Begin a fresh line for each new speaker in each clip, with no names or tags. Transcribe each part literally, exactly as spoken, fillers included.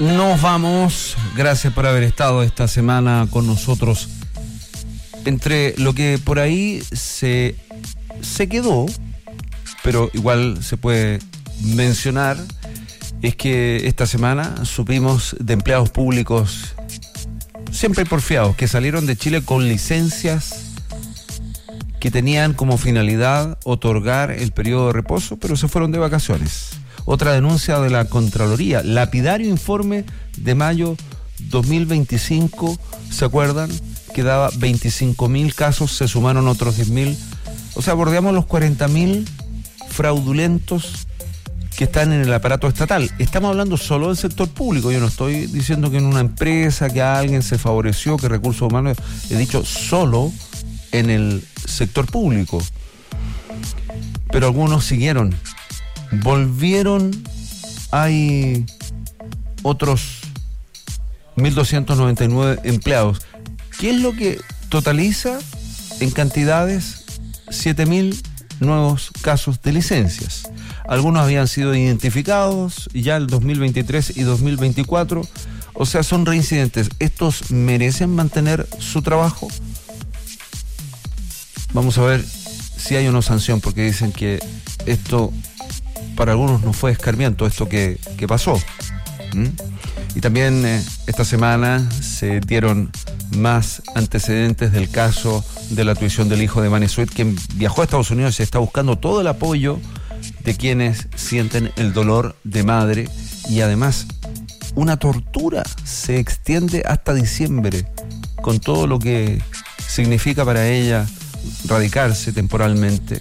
Nos vamos. Gracias por haber estado esta semana con nosotros. Entre lo que por ahí se, se quedó, pero igual se puede mencionar, es que esta semana supimos de empleados públicos siempre porfiados que salieron de Chile con licencias que tenían como finalidad otorgar el periodo de reposo, pero se fueron de vacaciones. Otra denuncia de la Contraloría, lapidario informe de mayo dos mil veinticinco, ¿se acuerdan? Que daba veinticinco mil casos, se sumaron otros diez mil, o sea, bordeamos los cuarenta mil fraudulentos que están en el aparato estatal. Estamos hablando solo del sector público, yo no estoy diciendo que en una empresa, que a alguien se favoreció, que recursos humanos, he dicho solo en el sector público. Pero algunos siguieron, volvieron, hay otros mil doscientos noventa y nueve empleados. ¿Qué es lo que totaliza en cantidades? siete mil nuevos casos de licencias. Algunos habían sido identificados ya el dos mil veintitrés y dos mil veinticuatro, o sea, son reincidentes. ¿Estos merecen mantener su trabajo? Vamos a ver si hay o no sanción, porque dicen que esto para algunos no fue escarmiento, esto que, que pasó. ¿Mm? Y también eh, esta semana se dieron más antecedentes del caso de la tuición del hijo de Manesuet, quien viajó a Estados Unidos y se está buscando todo el apoyo de quienes sienten el dolor de madre, y además una tortura se extiende hasta diciembre, con todo lo que significa para ella radicarse temporalmente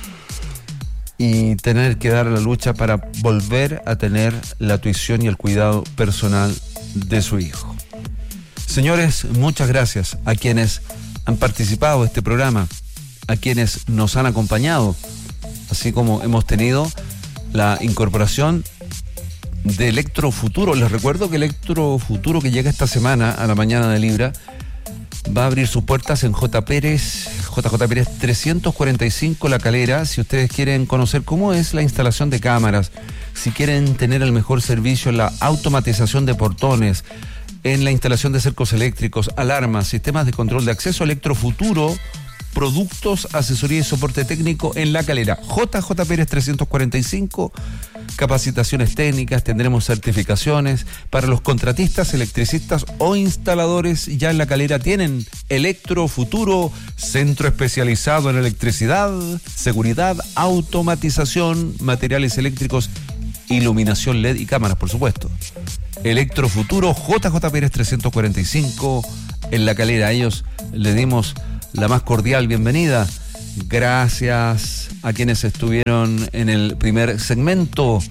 y tener que dar la lucha para volver a tener la tuición y el cuidado personal de su hijo. Señores, muchas gracias a quienes han participado de este programa, a quienes nos han acompañado, así como hemos tenido la incorporación de Electrofuturo. Les recuerdo que Electrofuturo, que llega esta semana a la mañana de Libra, va a abrir sus puertas en J. Pérez, J J. Pérez trescientos cuarenta y cinco La Calera. Si ustedes quieren conocer cómo es la instalación de cámaras, si quieren tener el mejor servicio en la automatización de portones, en la instalación de cercos eléctricos, alarmas, sistemas de control de acceso, Electrofuturo, productos, asesoría y soporte técnico en La Calera. J J. Pérez trescientos cuarenta y cinco, capacitaciones técnicas, tendremos certificaciones para los contratistas, electricistas o instaladores. Ya en La Calera tienen Electrofuturo, centro especializado en electricidad, seguridad, automatización, materiales eléctricos, iluminación L E D y cámaras, por supuesto. Electrofuturo, J J. Pérez trescientos cuarenta y cinco en La Calera. A ellos le dimos la más cordial bienvenida. Gracias a quienes estuvieron en el primer segmento.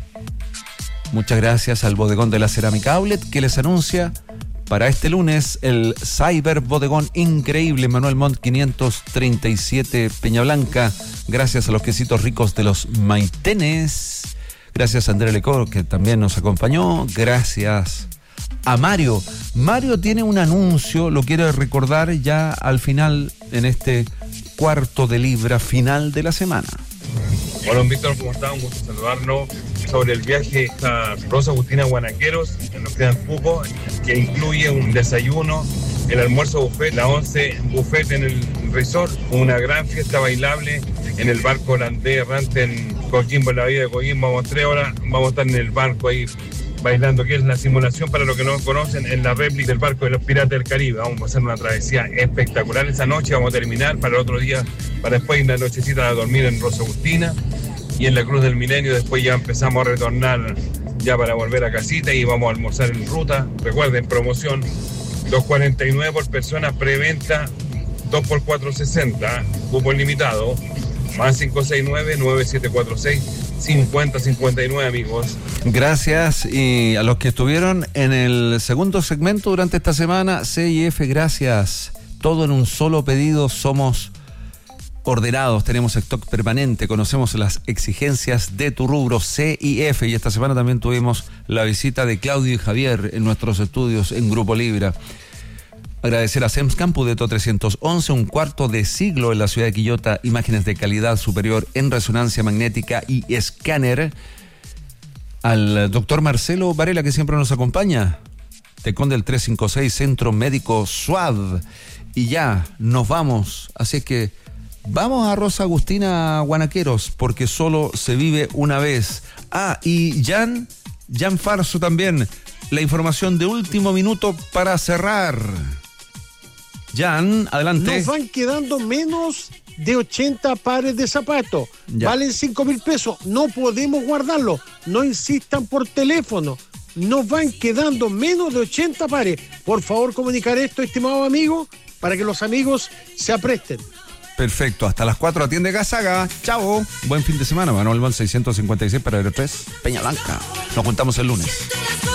Muchas gracias al Bodegón de la Cerámica Outlet, que les anuncia para este lunes el Cyber Bodegón increíble Manuel Montt quinientos treinta y siete Peña Blanca. Gracias a los quesitos ricos de los Maitenes. Gracias a André Lecor, que también nos acompañó. Gracias a Mario. Mario tiene un anuncio, lo quiere recordar ya al final, en este cuarto de Libra final de la semana.
Hola, don Víctor, ¿cómo está? Un gusto saludarnos sobre el viaje a Rosa Agustina Guanaqueros, en los que dan cupo, que incluye un desayuno, el almuerzo buffet, la once buffet en el resort, una gran fiesta bailable en el barco holandés errante en Coquimbo, en la bahía de Coquimbo. Vamos tres horas, vamos a estar en el barco ahí bailando, que es la simulación, para los que no conocen, en la réplica del barco de los Piratas del Caribe. Vamos a hacer una travesía espectacular esa noche, vamos a terminar para el otro día, para después ir la nochecita a dormir en Rosa Agustina y en la Cruz del Milenio. Después ya empezamos a retornar ya para volver a casita y vamos a almorzar en ruta. Recuerden, promoción dos cuarenta y nueve por persona, preventa dos por cuatro sesenta, cupo limitado, más cinco seis nueve, nueve siete cuatro seis, cincuenta cincuenta y nueve, amigos.
Gracias, y a los que estuvieron en el segundo segmento durante esta semana, C I F, gracias. Todo en un solo pedido, somos ordenados, tenemos stock permanente, conocemos las exigencias de tu rubro. C I F. Y esta semana también tuvimos la visita de Claudio y Javier en nuestros estudios en Grupo Libra. Agradecer a SEMS Campus de T O trescientos once, un cuarto de siglo en la ciudad de Quillota, imágenes de calidad superior en resonancia magnética y escáner. al doctor Marcelo Varela, que siempre nos acompaña. Tecón del trescientos cincuenta y seis, Centro Médico Suad. Y ya, nos vamos. Así es que vamos a Rosa Agustina Guanaqueros, porque solo se vive una vez. Ah, y Jan, Jan Farso también. La información de último minuto para cerrar. Jan, adelante.
Nos van quedando menos de ochenta pares de zapatos. Ya. Valen cinco mil pesos. No podemos guardarlo. No insistan por teléfono. Nos van quedando menos de ochenta pares. Por favor, comunicar esto, estimado amigo, para que los amigos se apresten.
Perfecto. Hasta las cuatro atiende Gazaga. Chao. Buen fin de semana. Manuel Van seiscientos cincuenta y seis para el tres Peña Blanca. Nos juntamos el lunes.